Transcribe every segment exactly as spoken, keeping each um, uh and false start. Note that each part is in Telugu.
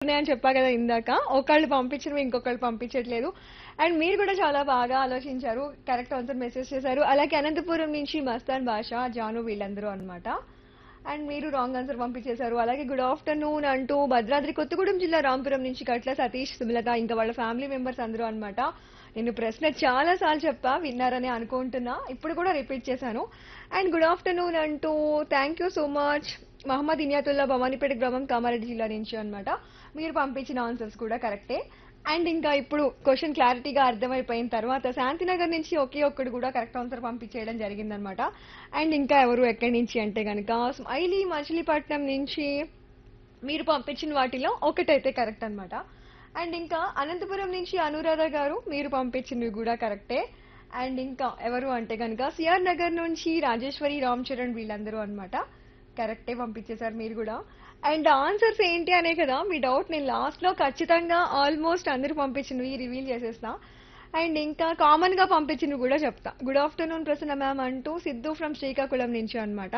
ఉన్నాయని చెప్పా కదా ఇందాక. ఒకళ్ళు పంపించినవి ఇంకొకళ్ళు పంపించట్లేదు. అండ్ మీరు కూడా చాలా బాగా ఆలోచించారు. కరెక్ట్ ఆన్సర్ మెసేజ్ చేశారు. అలాగే అనంతపురం నుంచి మస్తాన్ బాషా, జాను వీళ్ళందరూ అన్నమాట. అండ్ మీరు రాంగ్ ఆన్సర్ పంపించేశారు. అలాగే గుడ్ ఆఫ్టర్నూన్ అంటూ భద్రాద్రి కొత్తగూడెం జిల్లా రాంపురం నుంచి కట్ల సతీష్, సుమలత ఇంకా వాళ్ళ ఫ్యామిలీ మెంబర్స్ అందరూ అన్నమాట. నేను ప్రశ్న చాలా సార్లు చెప్పా, విన్నారని అనుకుంటున్నా. ఇప్పుడు కూడా రిపీట్ చేశాను. అండ్ గుడ్ ఆఫ్టర్నూన్ అంటూ thank you so much Mohammed Inayatullah Bhavanipeta గ్రామం కామారెడ్డి జిల్లా నుంచి అన్నమాట. మీరు పంపించిన ఆన్సర్స్ కూడా కరెక్టే. అండ్ ఇంకా ఇప్పుడు క్వశ్చన్ క్లారిటీగా అర్థమైపోయిన తర్వాత శాంతినగర్ నుంచి ఒకే ఒక్కడు కూడా కరెక్ట్ ఆన్సర్ పంపించేయడం జరిగిందనమాట. అండ్ ఇంకా ఎవరు ఎక్కడి నుంచి అంటే కనుక స్మైలీ మచిలీపట్నం నుంచి మీరు పంపించిన వాటిలో ఒకటైతే కరెక్ట్ అన్నమాట. అండ్ ఇంకా అనంతపురం నుంచి అనురాధ గారు మీరు పంపించినవి కూడా కరెక్టే. అండ్ ఇంకా ఎవరు అంటే కనుక సిఆర్ నగర్ నుంచి రాజేశ్వరి రామ్ చరణ్ వీళ్ళందరూ అన్నమాట. కరెక్టే పంపించేశారు మీరు కూడా. అండ్ ఆన్సర్స్ ఏంటి అనే కదా మీ డౌట్. నేను లాస్ట్ లో ఖచ్చితంగా ఆల్మోస్ట్ అందరూ పంపించినవి రివీల్ చేసేస్తా. అండ్ ఇంకా కామన్ గా పంపించినవి కూడా చెప్తా. గుడ్ ఆఫ్టర్నూన్ ప్రసన్న మ్యామ్ అంటూ సిద్ధు ఫ్రమ్ శ్రీకాకుళం నుంచి అన్నమాట.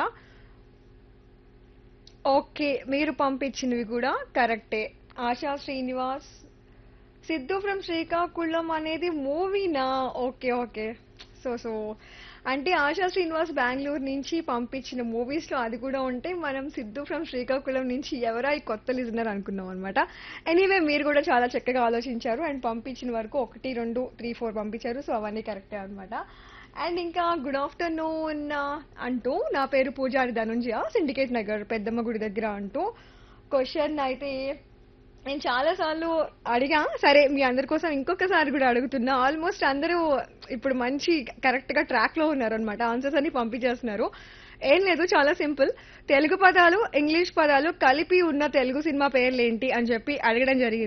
ఓకే, మీరు పంపించినవి కూడా కరెక్టే. ఆశా శ్రీనివాస్, సిద్ధు ఫ్రమ్ శ్రీకాకుళం అనేది మూవీనా? Okay okay. సో సో అంటే ఆశా శ్రీనివాస్ బెంగళూరు నుంచి పంపించిన మూవీస్ లో అది కూడా ఉంటే మనం సిద్ధు ఫ్రమ్ శ్రీకాకుళం నుంచి ఎవరా ఈ కొత్త లిజనర్ అనుకున్నాం అనమాట. ఎనీవే మీరు కూడా చాలా చక్కగా ఆలోచించారు అండ్ పంపించిన వరకు ఒకటి రెండు త్రీ ఫోర్ పంపించారు. సో అవన్నీ కరెక్టే అనమాట. అండ్ ఇంకా గుడ్ ఆఫ్టర్నూన్ అంటూ నా పేరు పూజారి ధనుంజయ, సిండికేట్ నగర్ పెద్దమ్మ గుడి దగ్గర అంటూ క్వశ్చన్ అయితే నేను చాలా సార్లు అడిగా. సరే మీ అందరి కోసం ఇంకొకసారి కూడా అడుగుతున్నా. ఆల్మోస్ట్ అందరూ ఇప్పుడు మంచి కరెక్ట్ గా ట్రాక్ లో ఉన్నారు అనమాట. ఆన్సర్స్ అన్ని పంపించేస్తున్నారు. ఏం లేదు, చాలా సింపుల్. తెలుగు పదాలు ఇంగ్లీష్ పదాలు కలిపి ఉన్న తెలుగు సినిమా పేర్లు ఏంటి అని చెప్పి అడగడం జరిగింది.